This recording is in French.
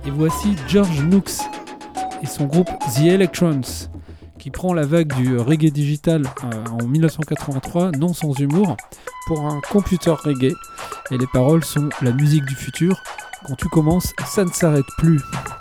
Et voici George Nooks et son groupe The Electrons, qui prend la vague du reggae digital en 1983, non sans humour, pour un computer reggae. Et les paroles sont: la musique du futur, quand tu commences, ça ne s'arrête plus.